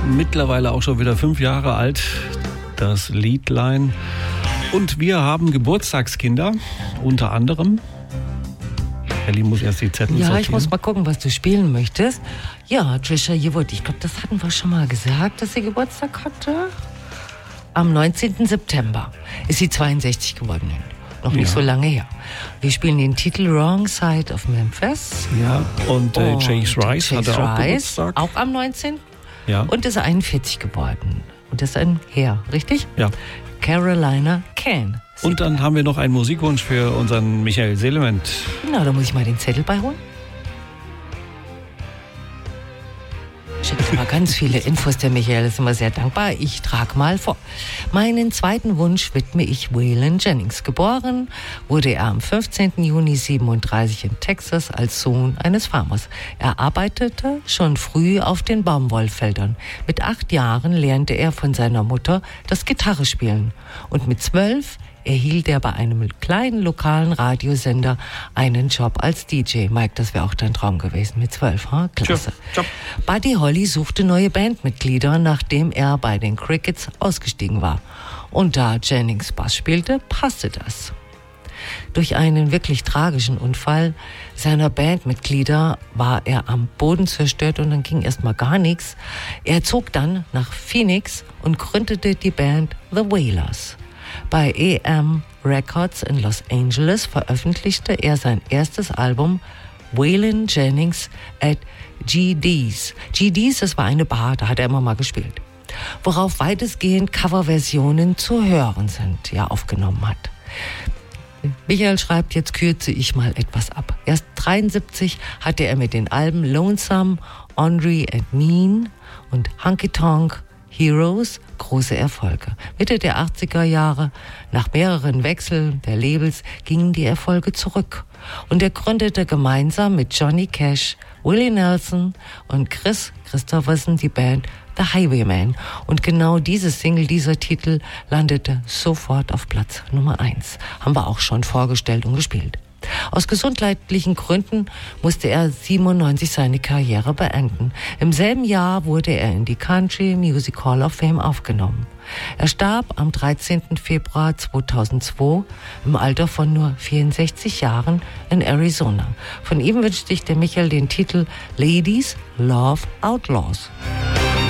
Mittlerweile auch schon wieder 5 Jahre alt, das Liedlein. Und wir haben Geburtstagskinder, unter anderem. Elli muss erst die Zettel sortieren. Ja, ich muss mal gucken, was du spielen möchtest. Ja, Trisha Yearwood, ich glaube, das hatten wir schon mal gesagt, dass sie Geburtstag hatte. Am 19. September ist sie 62 geworden. Noch nicht so lange her. Wir spielen den Titel Wrong Side of Memphis. Ja, und Chase Rice hatte auch Geburtstag. Auch am 19. Ja. Und ist 41 geworden. Und das ist ein Herr, richtig? Ja. Carolina Can. Und dann haben wir noch einen Musikwunsch für unseren Michael Seelement. Na, da muss ich mal den Zettel beiholen. Schickt immer ganz viele Infos, der Michael ist immer sehr dankbar. Ich trage mal vor. Meinen zweiten Wunsch widme ich Waylon Jennings. Geboren wurde er am 15. Juni 1937 in Texas als Sohn eines Farmers. Er arbeitete schon früh auf den Baumwollfeldern. Mit 8 Jahren lernte er von seiner Mutter das Gitarrespielen. Und mit 12 erhielt er bei einem kleinen lokalen Radiosender einen Job als DJ. Mike, das wäre auch dein Traum gewesen mit 12, ha? Klasse. Ja. Buddy Holly suchte neue Bandmitglieder, nachdem er bei den Crickets ausgestiegen war. Und da Jennings Bass spielte, passte das. Durch einen wirklich tragischen Unfall seiner Bandmitglieder war er am Boden zerstört und dann ging erstmal gar nichts. Er zog dann nach Phoenix und gründete die Band The Wailers. Bei EM Records in Los Angeles veröffentlichte er sein erstes Album Waylon Jennings at GD's. GD's, das war eine Bar, da hat er immer mal gespielt. Worauf weitestgehend Coverversionen zu hören sind, ja, aufgenommen hat. Michael schreibt, jetzt kürze ich mal etwas ab. Erst 1973 hatte er mit den Alben Lonesome, Ornery and Mean und Honky Tonk Heroes große Erfolge. Mitte der 80er Jahre, nach mehreren Wechseln der Labels, gingen die Erfolge zurück. Und er gründete gemeinsam mit Johnny Cash, Willie Nelson und Chris Christopherson die Band The Highwaymen. Und genau diese Single, dieser Titel, landete sofort auf Platz Nummer 1. Haben wir auch schon vorgestellt und gespielt. Aus gesundheitlichen Gründen musste er 1997 seine Karriere beenden. Im selben Jahr wurde er in die Country Music Hall of Fame aufgenommen. Er starb am 13. Februar 2002 im Alter von nur 64 Jahren in Arizona. Von ihm wünscht sich der Michael den Titel Ladies Love Outlaws.